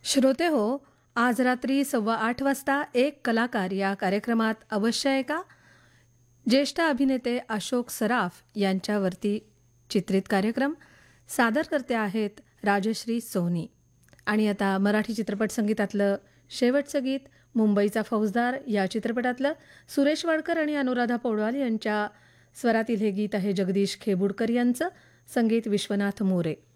श्रोते हो, आज रात्री 8:15 वाजता एक कलाकार या कार्यक्रमात अवश्य ऐका. ज्येष्ठ अभिनेते अशोक सराफ यांच्यावरती चित्रित कार्यक्रम. सादर करते आहेत राजश्री सोहनी. आणि आता मराठी चित्रपट संगीतातलं शेवटचं गीत मुंबईचा फौजदार या चित्रपटातलं सुरेश वाडकर आणि अनुराधा पौडवाल यांच्या स्वरातील हे गीत आहे जगदीश खेबुडकर यांचं, संगीत विश्वनाथ मोरे.